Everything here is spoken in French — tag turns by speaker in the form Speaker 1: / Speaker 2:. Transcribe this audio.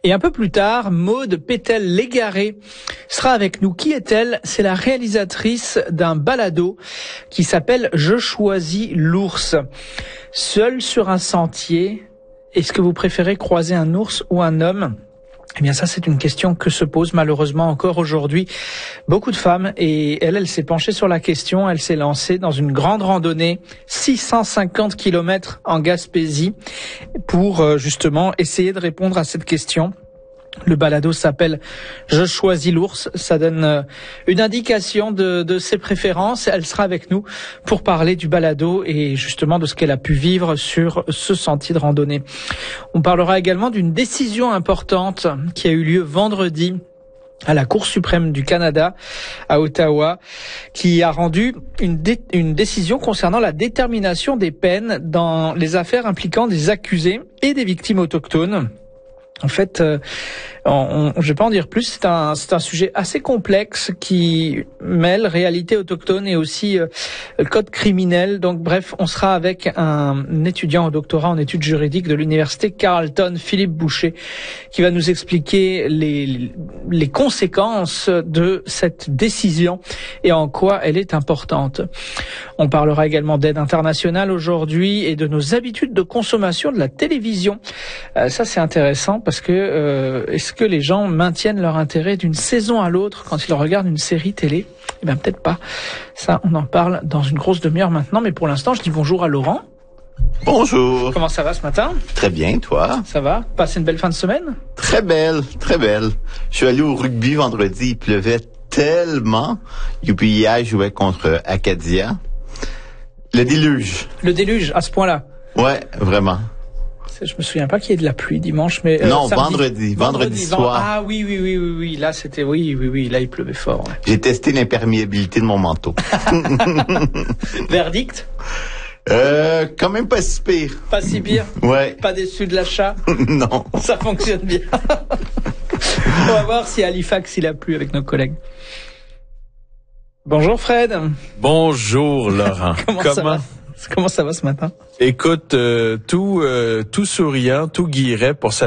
Speaker 1: Et un peu plus tard, Maude Pétel-Légaré sera avec nous. Qui est-elle? C'est la réalisatrice d'un balado qui s'appelle « Je choisis l'ours ». Seul sur un sentier, est-ce que vous préférez croiser un ours ou un homme? Eh bien, ça, c'est une question que se posent malheureusement encore aujourd'hui beaucoup de femmes. Et elle s'est penchée sur la question. Elle s'est lancée dans une grande randonnée, 650 kilomètres en Gaspésie, pour justement essayer de répondre à cette question. Le balado s'appelle « Je choisis l'ours ». Ça donne une indication de ses préférences. Elle sera avec nous pour parler du balado et justement de ce qu'elle a pu vivre sur ce sentier de randonnée. On parlera également d'une décision importante qui a eu lieu vendredi à la Cour suprême du Canada, à Ottawa, qui a rendu une décision concernant la détermination des peines dans les affaires impliquant des accusés et des victimes autochtones. En fait, je vais pas en dire plus. C'est un sujet assez complexe qui mêle réalité autochtone et aussi code criminel. Donc, bref, on sera avec un étudiant au doctorat en études juridiques de l'université Carleton, Philippe Boucher, qui va nous expliquer les conséquences de cette décision et en quoi elle est importante. On parlera également d'aide internationale aujourd'hui et de nos habitudes de consommation de la télévision. Ça, c'est intéressant parce que est-ce que les gens maintiennent leur intérêt d'une saison à l'autre quand ils regardent une série télé? Eh bien, peut-être pas. Ça, on en parle dans une grosse demi-heure maintenant. Mais pour l'instant, je dis bonjour à Laurent.
Speaker 2: Bonjour.
Speaker 1: Comment ça va ce matin?
Speaker 2: Très bien, toi?
Speaker 1: Ça va? Passez une belle fin de semaine?
Speaker 2: Très belle, très belle. Je suis allé au rugby vendredi, il pleuvait tellement. UPI jouait contre Acadia. Le déluge.
Speaker 1: Le déluge, à ce point-là?
Speaker 2: Ouais, vraiment.
Speaker 1: Je me souviens pas qu'il y ait de la pluie dimanche, mais
Speaker 2: non,
Speaker 1: samedi.
Speaker 2: vendredi soir.
Speaker 1: Ah oui. Là, c'était oui. Là, il pleuvait fort. Ouais.
Speaker 2: J'ai testé l'imperméabilité de mon manteau.
Speaker 1: Verdict?
Speaker 2: Quand même pas si pire.
Speaker 1: Pas si pire?
Speaker 2: Ouais.
Speaker 1: Pas déçu de l'achat?
Speaker 2: Non.
Speaker 1: Ça fonctionne bien. On va voir si à Halifax il a plu avec nos collègues. Bonjour Fred.
Speaker 3: Bonjour Laurent.
Speaker 1: Comment ça va ce matin?
Speaker 3: Écoute, tout souriant, tout guilleret pour